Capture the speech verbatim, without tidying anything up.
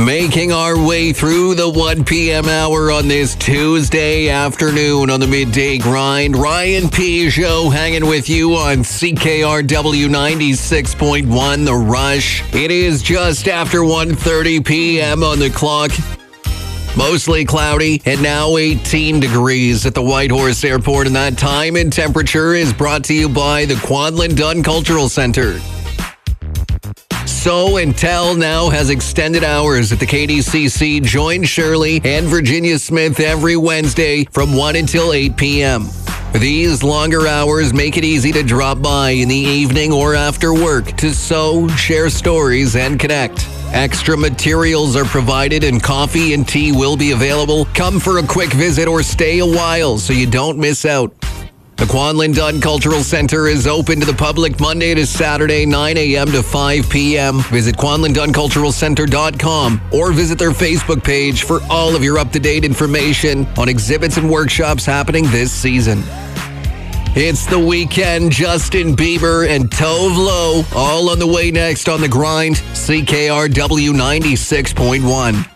Making our way through the one p.m. hour on this Tuesday afternoon on the Midday Grind. Ryan Peugeot hanging with you on C K R W ninety-six point one, The Rush. It is just after one thirty p.m. on the clock. Mostly cloudy and now eighteen degrees at the Whitehorse Airport, and that time and temperature is brought to you by the Quadland Dunn Cultural Center. So and Tell now has extended hours at the K D C C. Join Shirley and Virginia Smith every Wednesday from one until eight p.m. These longer hours make it easy to drop by in the evening or after work to sew, share stories, and connect. Extra materials are provided and coffee and tea will be available. Come for a quick visit or stay a while so you don't miss out. The Quadland Dunn Cultural Center is open to the public Monday to Saturday, nine a.m. to five p.m. Visit quadland dunn cultural center dot com or visit their Facebook page for all of your up-to-date information on exhibits and workshops happening this season. It's the weekend. Justin Bieber and Tove Lo all on the way next on The Grind. C K R W ninety-six point one.